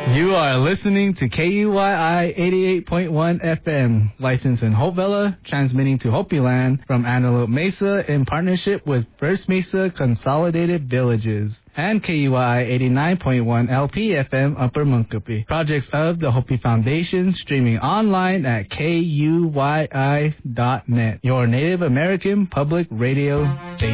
You are listening to KUYI 88.1 FM, licensed in Hope Villa, transmitting to Hopi Land from Antelope Mesa in partnership with First Mesa Consolidated Villages and KUYI 89.1 LP FM Upper Munkapi. Projects of the Hopi Foundation, streaming online at KUYI.net, your Native American public radio station.